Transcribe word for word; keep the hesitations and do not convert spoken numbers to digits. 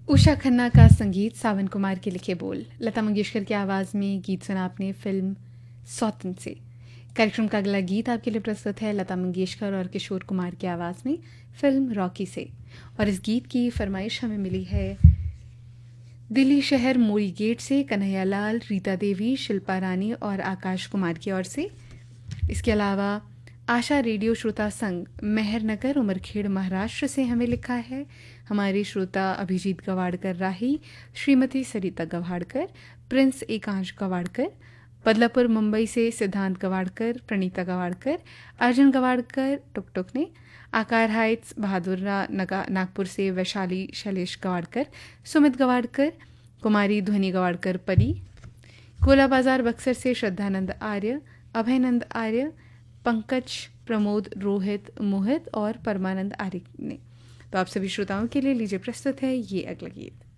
उषा खन्ना का संगीत, सावन कुमार के लिखे बोल, लता मंगेशकर की आवाज़ में गीत सुना आपने फिल्म सौतन से। कार्यक्रम का अगला गीत आपके लिए प्रस्तुत है लता मंगेशकर और किशोर कुमार की आवाज़ में फिल्म रॉकी से। और इस गीत की फरमाइश हमें मिली है दिल्ली शहर मोरी गेट से कन्हैया लाल, रीता देवी, शिल्पा रानी और आकाश कुमार की ओर से। इसके अलावा आशा रेडियो श्रोता संघ मेहरनगर उमरखेड़ महाराष्ट्र से हमें लिखा है हमारे श्रोता अभिजीत गवाड़कर राही, श्रीमती सरिता गवाड़कर, प्रिंस एकांश गवाड़कर, बदलापुर मुंबई से सिद्धांत गवाड़कर, प्रणीता गवाड़कर, अर्जुन गवाड़कर टुकटुक ने, आकार हाइट्स बहादुर्रा नगा नागपुर से वैशाली शैलेश गवाड़कर, सुमित गवाड़कर, कुमारी ध्वनि गवाड़कर परी, कोला बाजार बक्सर से श्रद्धानंद आर्य, अभयनंद आर्य, पंकज, प्रमोद, रोहित, मोहित और परमानंद आर्य ने। तो आप सभी श्रोताओं के लिए लीजिए प्रस्तुत है ये अगला गीत।